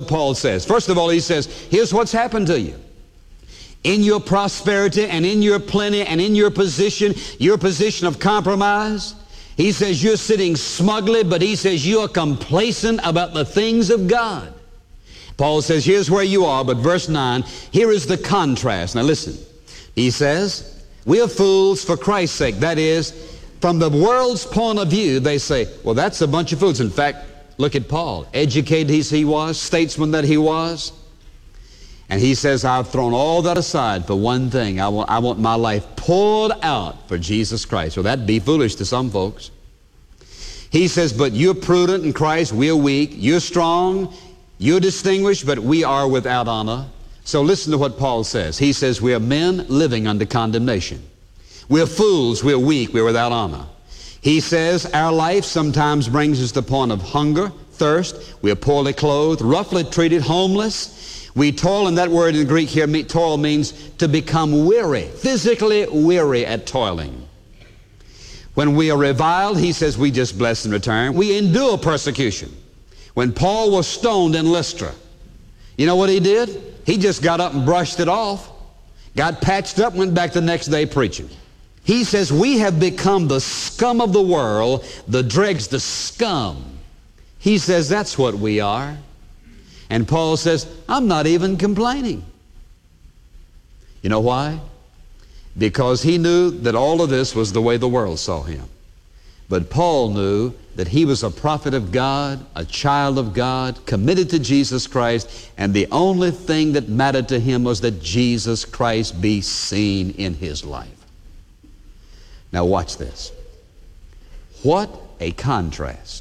what Paul says. First of all, he says, here's what's happened to you. In your prosperity and in your plenty and in your position of compromise, he says you're sitting smugly, but he says you are complacent about the things of God. Paul says, here's where you are, but verse 9, here is the contrast. Now listen, he says, we are fools for Christ's sake. That is, from the world's point of view, they say, well, that's a bunch of fools. In fact, look at Paul, educated as he was, statesman that he was. And he says, I've thrown all that aside for one thing. I want my life poured out for Jesus Christ. Well, that'd be foolish to some folks. He says, but you're prudent in Christ, we're weak. You're strong, you're distinguished, but we are without honor. So listen to what Paul says. He says, we are men living under condemnation. We're fools, we're weak, we're without honor. He says, our life sometimes brings us to the point of hunger, thirst. We're poorly clothed, roughly treated, homeless. We toil, and that word in Greek here, toil means to become weary, physically weary at toiling. When we are reviled, he says we just bless in return. We endure persecution. When Paul was stoned in Lystra, you know what he did? He just got up and brushed it off, got patched up, went back the next day preaching. He says we have become the scum of the world, the dregs, the scum. He says that's what we are. And Paul says, I'm not even complaining. You know why? Because he knew that all of this was the way the world saw him. But Paul knew that he was a prophet of God, a child of God, committed to Jesus Christ, and the only thing that mattered to him was that Jesus Christ be seen in his life. Now watch this. What a contrast.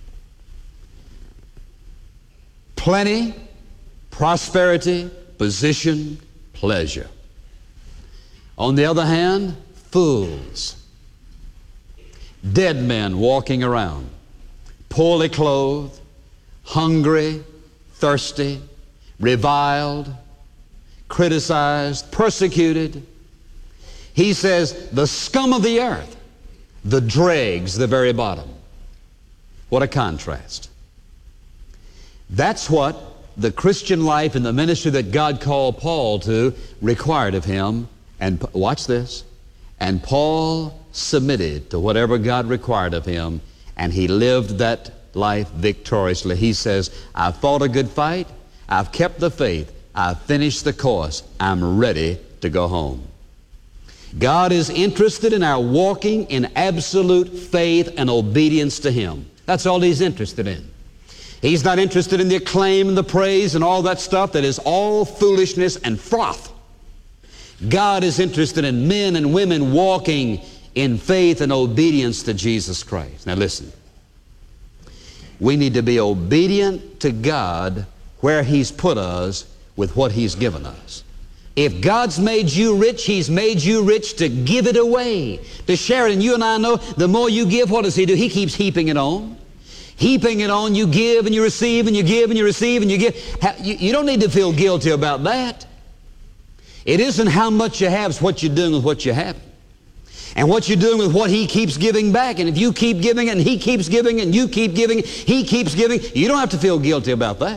Plenty, prosperity, position, pleasure. On the other hand, fools. Dead men walking around, poorly clothed, hungry, thirsty, reviled, criticized, persecuted. He says, the scum of the earth, the dregs, the very bottom. What a contrast. That's what the Christian life and the ministry that God called Paul to required of him. And watch this. And Paul submitted to whatever God required of him, and he lived that life victoriously. He says, I've fought a good fight, I've kept the faith, I've finished the course, I'm ready to go home. God is interested in our walking in absolute faith and obedience to him. That's all he's interested in. He's not interested in the acclaim and the praise and all that stuff that is all foolishness and froth. God is interested in men and women walking in faith and obedience to Jesus Christ. Now listen, we need to be obedient to God where he's put us with what he's given us. If God's made you rich, he's made you rich to give it away, to share it. And you and I know the more you give, what does he do? He keeps heaping it on. Heaping it on, you give and you receive and you give and you receive and you give. You don't need to feel guilty about that. It isn't how much you have, it's what you're doing with what you have. And what you're doing with what he keeps giving back. And if you keep giving it and he keeps giving it and you keep giving it, he keeps giving, you don't have to feel guilty about that.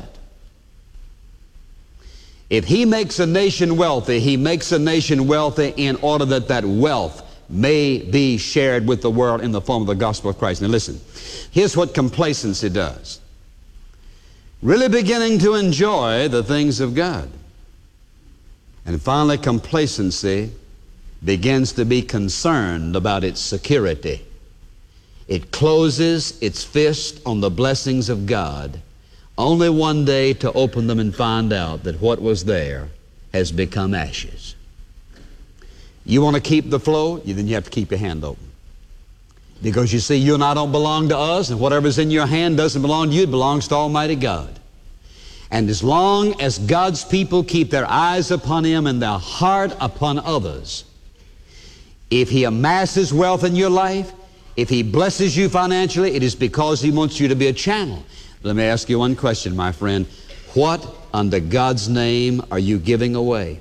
If he makes a nation wealthy, he makes a nation wealthy in order that that wealth may be shared with the world in the form of the gospel of Christ. Now listen, here's what complacency does. Really beginning to enjoy the things of God. And finally, complacency begins to be concerned about its security. It closes its fist on the blessings of God, only one day to open them and find out that what was there has become ashes. You want to keep the flow? Then you have to keep your hand open. Because you see, you and I don't belong to us, and whatever's in your hand doesn't belong to you, it belongs to Almighty God. And as long as God's people keep their eyes upon him and their heart upon others, if he amasses wealth in your life, if he blesses you financially, it is because he wants you to be a channel. Let me ask you one question, my friend. What under God's name are you giving away?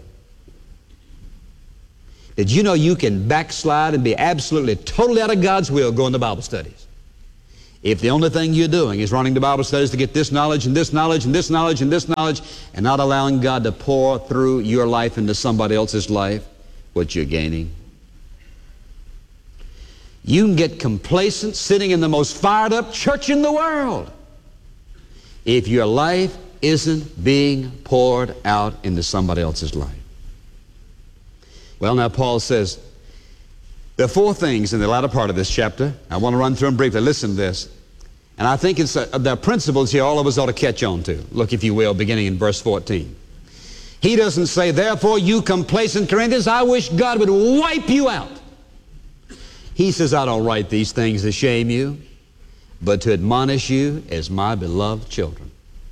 Did you know you can backslide and be absolutely, totally out of God's will going to Bible studies? If the only thing you're doing is running to Bible studies to get this knowledge and this knowledge and this knowledge and this knowledge and not allowing God to pour through your life into somebody else's life, what you're gaining. You can get complacent sitting in the most fired up church in the world if your life isn't being poured out into somebody else's life. Well, now Paul says, there are four things in the latter part of this chapter. I want to run through them briefly. Listen to this. And I think there are principles here all of us ought to catch on to. Look, if you will, beginning in verse 14. He doesn't say, therefore, you complacent Corinthians, I wish God would wipe you out. He says, I don't write these things to shame you, but to admonish you as my beloved children.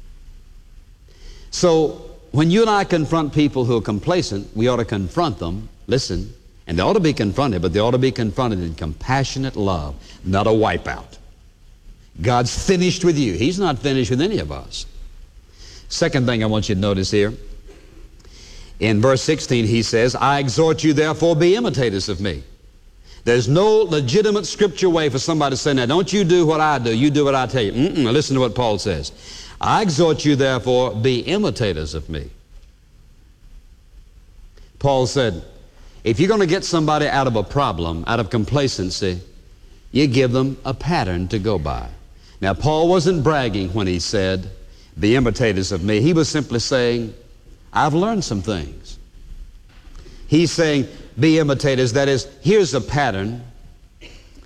So, when you and I confront people who are complacent, we ought to confront them, listen, and they ought to be confronted, but they ought to be confronted in compassionate love, not a wipeout. God's finished with you. He's not finished with any of us. Second thing I want you to notice here, in verse 16 he says, I exhort you therefore be imitators of me. There's no legitimate scripture way for somebody to say, now don't you do what I do, you do what I tell you. Listen to what Paul says. I exhort you therefore be imitators of me. Paul said, if you're going to get somebody out of a problem, out of complacency, you give them a pattern to go by. Now, Paul wasn't bragging when he said, be imitators of me. He was simply saying, I've learned some things. He's saying, be imitators. That is, here's a pattern